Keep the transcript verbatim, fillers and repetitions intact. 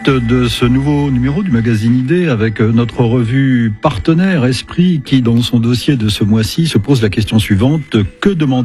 suite de ce nouveau numéro du magazine Idée avec notre revue partenaire Esprit qui, dans son dossier de ce mois-ci, se pose la question suivante: que demander